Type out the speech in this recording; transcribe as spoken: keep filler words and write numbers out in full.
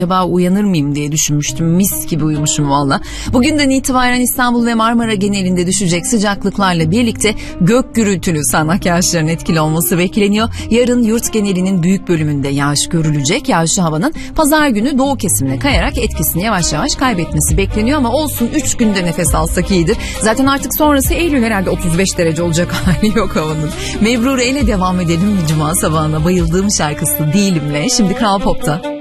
acaba uyanır mıyım diye düşünmüştüm. Mis gibi uyumuşum valla. Bugünden itibaren İstanbul ve Marmara genelinde düşecek sıcaklıklarla birlikte gök gürültülü sağanak yağışların etkili olması bekleniyor. Yarın yurt genelinin büyük bölümünde yağış görülecek. Yağışlı havanın pazar günü doğu kesimine kayarak etkisini yavaş yavaş kaybetmesi bekleniyor ama olsun, üç günde nefes alsak iyidir. Zaten artık sonrası Eylül, herhalde otuz beş derece olacak hali yok havanın. Mebrure ile devam edelim cuma sabahına bayıldığım şarkısı Değilim'le. Şimdi Kral Pop'ta.